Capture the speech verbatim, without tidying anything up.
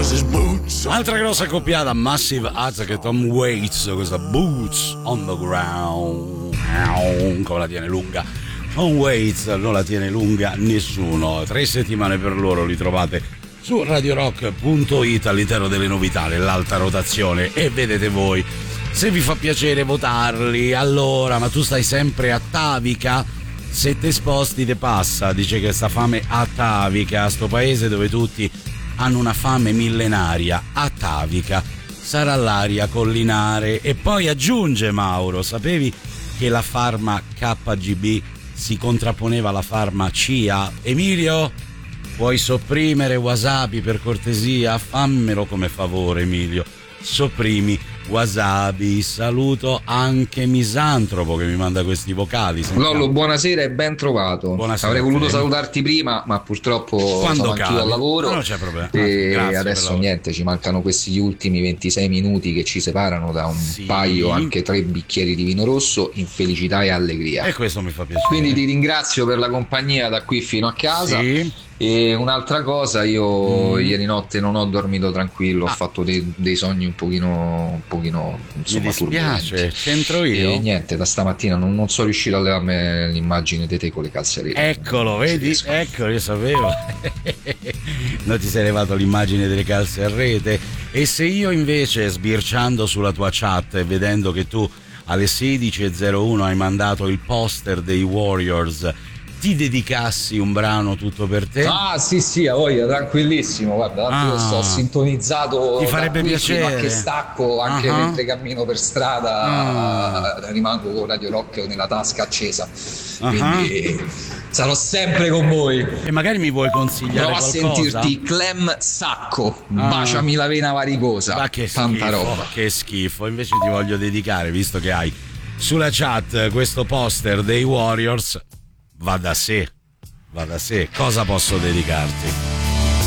Altra grossa coppiata, Massive Attack, Tom Waits, questa Boots on the Ground. Come la tiene lunga Tom Waits, non la tiene lunga nessuno. Tre settimane per loro li trovate su radio rock punto it all'interno delle novità, nell'alta rotazione, e vedete voi se vi fa piacere votarli. Allora, ma tu stai sempre a Tavica? Se te sposti te passa, dice che sta fame a Tavica, sto paese dove tutti hanno una fame millenaria, a Tavica sarà l'aria collinare. E poi aggiunge Mauro, sapevi che la farma K G B si contrapponeva alla farma C A? Emilio, puoi sopprimere wasabi per cortesia? Fammelo come favore, Emilio, sopprimi wasabi. Saluto anche Misantropo che mi manda questi vocali. Sentiamo. Lollo, buonasera e ben trovato. Buonasera. Avrei voluto salutarti prima, ma purtroppo Quando sono anch'io al lavoro. No, non c'è problema. E Grazie adesso niente, ci mancano questi ultimi ventisei minuti che ci separano da un sì. paio, anche tre bicchieri di vino rosso, in felicità e allegria. E questo mi fa piacere. Quindi ti ringrazio per la compagnia da qui fino a casa. Sì. E un'altra cosa, io mm. ieri notte non ho dormito tranquillo, ah. ho fatto dei, dei sogni un pochino, un pochino insomma, mi dispiace, turbolenti. C'entro io. E niente, da stamattina non, non sono riuscito a levarmi l'immagine di te con le calze. Eccolo, vedi? Ecco, io sapevo. Non ti sei levato l'immagine delle calze a rete. E se io invece, sbirciando sulla tua chat e vedendo che tu alle sedici e zero uno hai mandato il poster dei Warriors, ti dedicassi un brano tutto per te? Ah sì sì, a voglia, tranquillissimo, guarda, ah, sto sintonizzato, ti farebbe piacere, ma che stacco anche uh-huh. mentre cammino per strada, uh-huh. rimango con Radio Rock nella tasca accesa, uh-huh. quindi sarò sempre con voi. E magari mi vuoi consigliare prova qualcosa? A sentirti Clem Sacco, ah. Baciami la vena varicosa, ma che tanta schifo, roba. Che schifo, invece ti voglio dedicare, visto che hai sulla chat questo poster dei Warriors. Va da sé, va da sé, cosa posso dedicarti?